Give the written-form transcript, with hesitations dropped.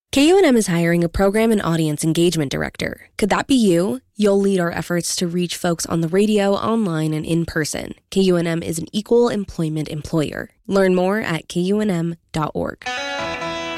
KUNM is hiring a program and audience engagement director. Could that be you? You'll lead our efforts to reach folks on the radio, online, and in person. KUNM is an equal employment employer. Learn more at kunm.org.